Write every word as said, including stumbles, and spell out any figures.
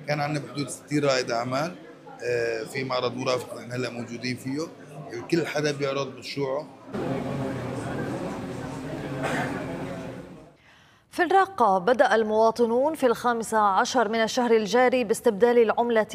كان عندنا بحدود ستين رائد اعمال في معرض مرافق نحن هلا موجودين فيه. كل حدا بيعرض مشروعه. في الراقة بدأ المواطنون في الخامس عشر من الشهر الجاري باستبدال العملة